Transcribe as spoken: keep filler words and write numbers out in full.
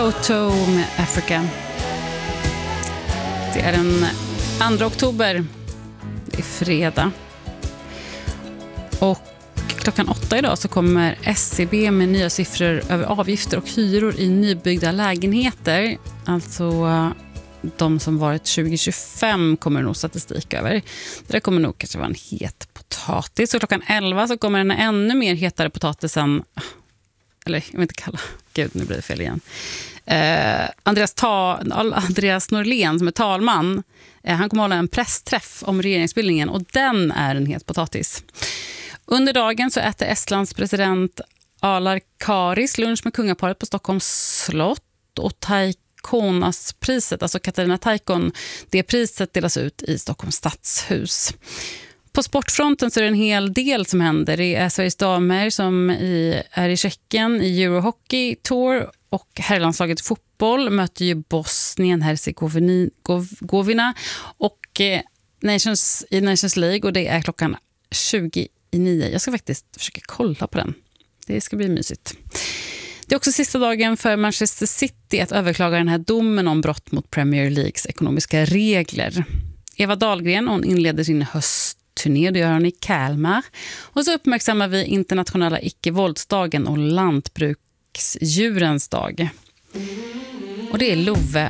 Toto med Africa. Det är den andra oktober. Det är fredag. Och klockan åtta idag så kommer S C B med nya siffror över avgifter och hyror i nybyggda lägenheter. Alltså de som varit tjugo tjugofem kommer nog statistik över. Det där kommer nog kanske vara en het potatis. Och klockan elva så kommer en ännu mer hetare potatisen. Eller jag vill inte kalla. Gud, nu blir det fel igen. Eh, Andreas, Ta, Andreas Norlén som är talman. Eh, han kommer hålla en pressträff om regeringsbildningen. Och den är en het potatis. Under dagen så äter Estlands president Alar Karis lunch med kungaparet på Stockholms slott. Och Taikonas-priset, alltså Katarina Taikon, det priset delas ut i Stockholms stadshus. På sportfronten så är det en hel del som händer. Det är Sveriges damer som i, är i Tjeckien i Eurohockey Tour och herrlandslaget fotboll möter ju Bosnien, Herzegovina och eh, Nations, i Nations League, och det är klockan tjugo i nio. Jag ska faktiskt försöka kolla på den. Det ska bli mysigt. Det är också sista dagen för Manchester City att överklaga den här domen om brott mot Premier Leagues ekonomiska regler. Eva Dahlgren, hon inleder sin höstturné, det gör hon i Kalmar. Och så uppmärksammar vi internationella icke-våldsdagen och lantbruksdjurens dag. Och det är Love